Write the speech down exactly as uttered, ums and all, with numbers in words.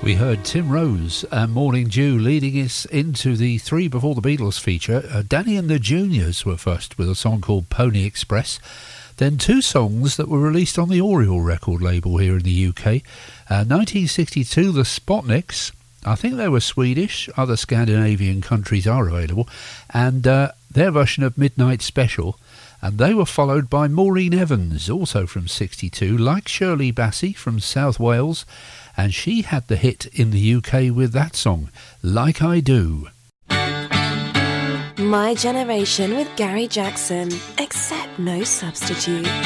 We heard Tim Rose and Morning Dew leading us into the Three Before the Beatles feature. Uh, Danny and the Juniors were first with a song called Pony Express. Then two songs that were released on the Oriole record label here in the U K. Uh, nineteen sixty-two, the Spotniks. I think they were Swedish. Other Scandinavian countries are available. And uh, their version of Midnight Special. And they were followed by Maureen Evans, also from sixty-two, like Shirley Bassey from South Wales. And she had the hit in the U K with that song, Like I Do. My Generation with Gary Jackson, except no substitute.